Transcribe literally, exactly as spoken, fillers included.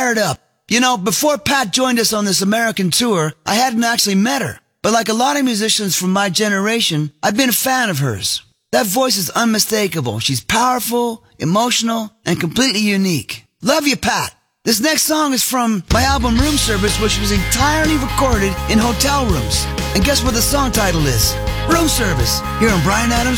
fired up. You know, before Pat joined us on this American tour, I hadn't actually met her. But like a lot of musicians from my generation, I've been a fan of hers. That voice is unmistakable. She's powerful, emotional, and completely unique. Love you, Pat. This next song is from my album Room Service, which was entirely recorded in hotel rooms. And guess what the song title is? Room Service, here on Bryan Adams